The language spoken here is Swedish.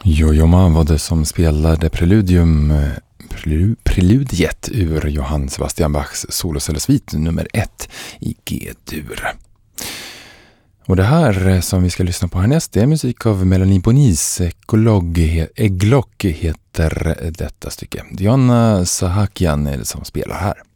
Jojo Ma var det som spelade preludiet ur Johann Sebastian Bachs solocellosvit nummer 1 i G-dur. Och det här som vi ska lyssna på härnäst, det är musik av Melanie Bonis. Eglock heter detta stycke. Diana Sahakian är det som spelar här.